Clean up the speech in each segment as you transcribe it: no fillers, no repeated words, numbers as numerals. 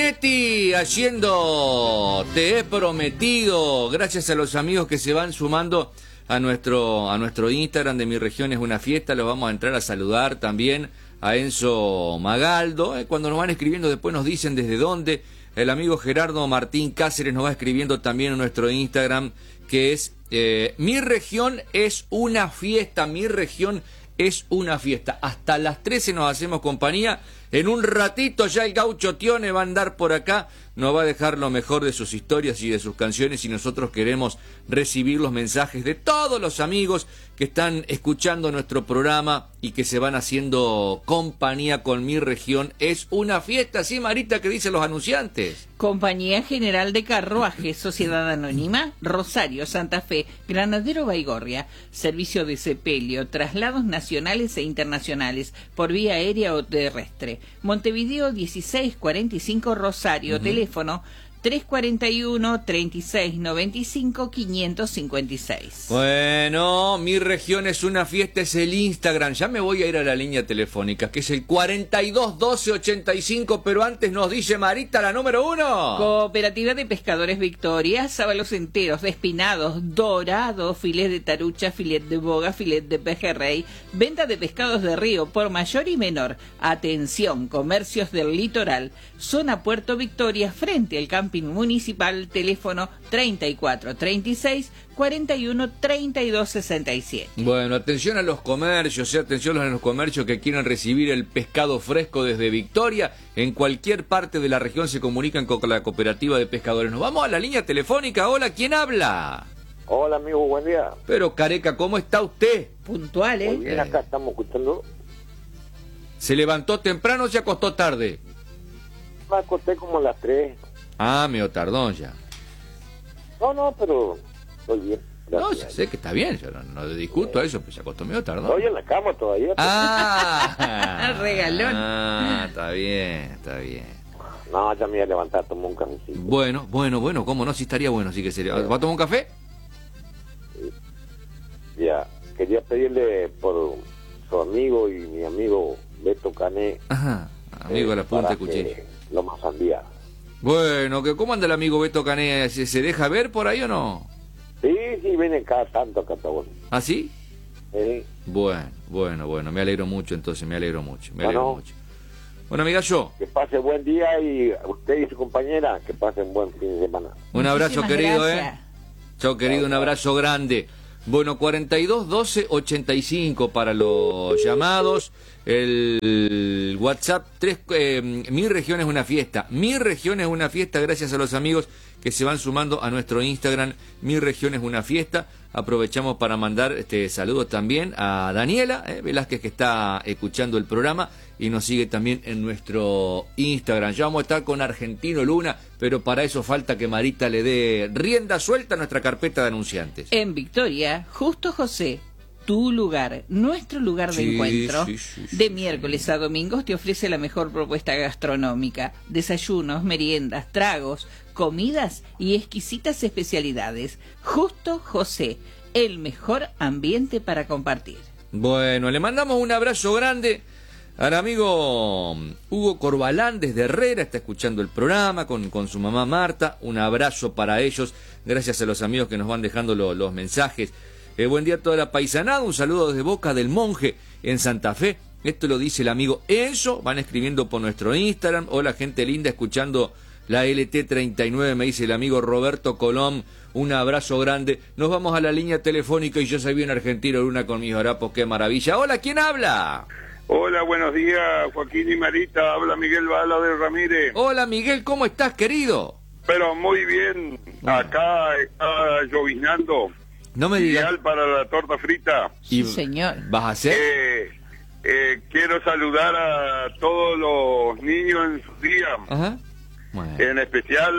Brunetti haciendo Te he prometido. Gracias a los amigos que se van sumando a nuestro Instagram de Mi Región es una Fiesta. Los vamos a entrar a saludar también a Enzo Magaldo. Cuando nos van escribiendo después nos dicen desde dónde. El amigo Gerardo Martín Cáceres nos va escribiendo también en nuestro Instagram, que es Mi Región es una Fiesta. Mi Región es una Fiesta. Hasta las 13 nos hacemos compañía. En un ratito ya el Gaucho Tione va a andar por acá, nos va a dejar lo mejor de sus historias y de sus canciones, y nosotros queremos recibir los mensajes de todos los amigos que están escuchando nuestro programa y que se van haciendo compañía con Mi Región es una Fiesta. ¿Sí, Marita, que dicen los anunciantes? Compañía General de Carruaje, Sociedad Anónima, Rosario, Santa Fe, Granadero Baigorria, servicio de sepelio, traslados nacionales e internacionales por vía aérea o terrestre. Montevideo 1645 Rosario, teléfono 341-3695-556. Bueno, Mi Región es una Fiesta, es el Instagram. Ya me voy a ir a la línea telefónica, que es el 421285, pero antes nos dice Marita la número 1. Cooperativa de Pescadores Victoria, sábalos enteros, despinados, dorados, filet de tarucha, filet de boga, filet de pejerrey, venta de pescados de río por mayor y menor. Atención, comercios del litoral, zona Puerto Victoria, frente al camping municipal, teléfono 3436-413267. Bueno, atención a los comercios, atención a los comercios que quieran recibir el pescado fresco desde Victoria. En cualquier parte de la región se comunican con la cooperativa de pescadores. Nos vamos a la línea telefónica. Hola, ¿quién habla? Hola, amigo, buen día. Pero, Careca, ¿cómo está usted? Puntual, ¿eh? Muy bien, acá estamos escuchando. ¿Se levantó temprano o se acostó tarde? Me acosté como a las 3. Ah, medio tardón ya. No, pero estoy bien. No, Gracias. sé que está bien, yo no discuto eso, pero se acostó medio tardón. Estoy en la cama todavía. Ah, regalón. Ah, está bien, está bien. No, ya me voy a levantar, tomar un cafecito. Bueno, cómo no, sí estaría bueno, sí que sería. ¿Va a tomar un café? Ya, quería pedirle por su amigo y mi amigo Beto Cané. Ajá, amigo de la punta de para cuchillo. que lo más sandía. Bueno, ¿cómo anda el amigo Beto Cané? ¿Se deja ver por ahí o no? Sí, viene cada tanto acá, está bueno. ¿Ah, sí? Bueno, me alegro mucho entonces, me alegro mucho. Bueno, amiga, que pase buen día, y usted y su compañera, que pasen buen fin de semana. Un abrazo, Muchísimas querido, gracias. Chao, querido, un abrazo grande. Bueno, 421285 para los llamados. El WhatsApp 3, Mi Región es una Fiesta. Mi Región es una Fiesta, gracias a los amigos que se van sumando a nuestro Instagram. Mi Región es una Fiesta. Aprovechamos para mandar saludos también a Daniela Velázquez, que está escuchando el programa y nos sigue también en nuestro Instagram. Ya vamos a estar con Argentino Luna, pero para eso falta que Marita le dé rienda suelta a nuestra carpeta de anunciantes. En Victoria, Justo José, tu lugar, nuestro lugar de encuentro. De miércoles a domingos te ofrece la mejor propuesta gastronómica: desayunos, meriendas, tragos, comidas y exquisitas especialidades. Justo José, el mejor ambiente para compartir. Bueno, le mandamos un abrazo grande al amigo Hugo Corbalán desde Herrera, está escuchando el programa con su mamá Marta. Un abrazo para ellos, gracias a los amigos que nos van dejando los mensajes. Buen día a toda la paisanada, un saludo desde Boca del Monje en Santa Fe. Esto lo dice el amigo Enzo, van escribiendo por nuestro Instagram. Hola, gente linda, escuchando la LT39, me dice el amigo Roberto Colón. Un abrazo grande. Nos vamos a la línea telefónica y yo soy bien argentino, Luna con mis harapos, qué maravilla. Hola, ¿quién habla? Hola, buenos días, Joaquín y Marita. Habla Miguel Bala de Ramírez. Hola, Miguel, ¿cómo estás, querido? Pero muy bien. Acá está lloviznando. No me digas. Ideal para la torta frita. Sí, señor. ¿Vas a hacer? Quiero saludar a todos los niños en sus días. Ajá. Bueno. En especial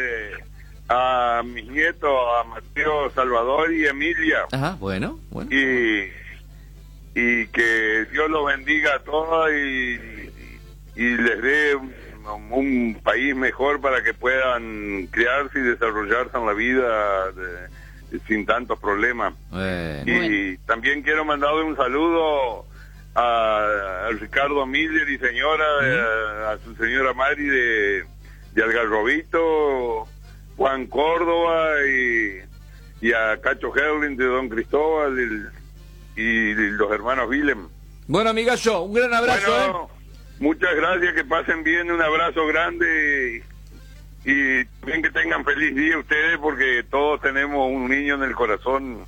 a mis nietos, a Mateo, Salvador y Emilia. Ajá, bueno. Y que Dios los bendiga a todos y les dé un país mejor para que puedan criarse y desarrollarse en la vida sin tantos problemas. Y también quiero mandarle un saludo a Ricardo Miller y señora, a su señora Mari de Robito, Juan Córdoba y a Cacho Herling de Don Cristóbal y los hermanos Willem. Bueno, amigallo, un gran abrazo. Bueno, muchas gracias, que pasen bien, un abrazo grande y también que tengan feliz día ustedes, porque todos tenemos un niño en el corazón.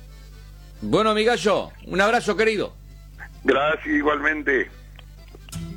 Bueno, amigallo, un abrazo, querido. Gracias, igualmente.